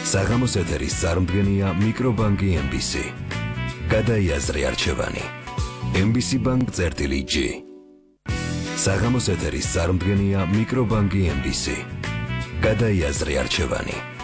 საღამოს ეთერის წარმდგენია მიკრობანკი MBC. გადაიაზრე არჩევანი. MBC Bank წერტილი-G. საღამოს ეთერის წარმდგენია მიკრობანკი MBC. გადაიაზრე არჩევანი.